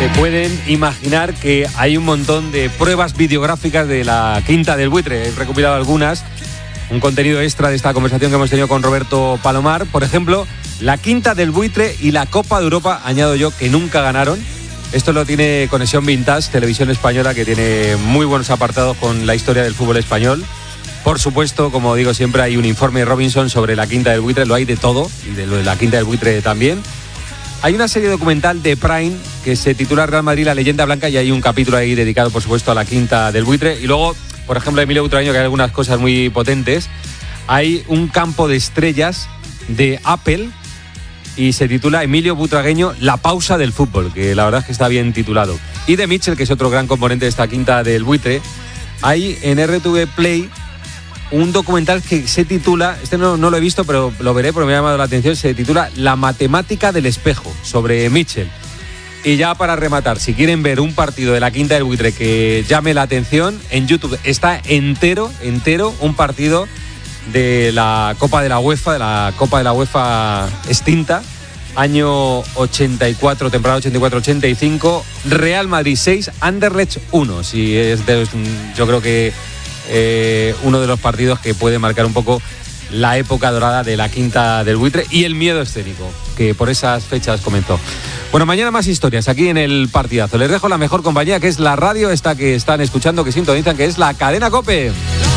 Se pueden imaginar que hay un montón de pruebas videográficas de la Quinta del Buitre. He recopilado algunas, un contenido extra de esta conversación que hemos tenido con Roberto Palomar. Por ejemplo, la Quinta del Buitre y la Copa de Europa, añado yo, que nunca ganaron. Esto lo tiene Conexión Vintage, televisión española, que tiene muy buenos apartados con la historia del fútbol español. Por supuesto, como digo siempre, hay un informe de Robinson sobre la Quinta del Buitre, lo hay de todo, y de lo de la Quinta del Buitre también. Hay una serie documental de Prime que se titula Real Madrid, la leyenda blanca, y hay un capítulo ahí dedicado, por supuesto, a la Quinta del Buitre. Y luego, por ejemplo, Emilio Butragueño, que hay algunas cosas muy potentes. Hay un campo de estrellas de Apple y se titula Emilio Butragueño, la pausa del fútbol, que la verdad es que está bien titulado. Y de Mitchell, que es otro gran componente de esta Quinta del Buitre, hay en RTV Play un documental que se titula, no lo he visto, pero lo veré porque me ha llamado la atención, se titula La matemática del espejo, sobre Mitchell. Y ya para rematar, si quieren ver un partido de la Quinta del Buitre que llame la atención, en YouTube está entero, un partido de la Copa de la UEFA extinta, año 84, temporada 84-85, Real Madrid 6, Anderlecht 1. Si es yo creo que uno de los partidos que puede marcar un poco la época dorada de la Quinta del Buitre y el miedo escénico que por esas fechas comenzó. Bueno, mañana más historias aquí en el Partidazo. Les dejo la mejor compañía, que es la radio esta que están escuchando, que sintonizan, que es la Cadena COPE.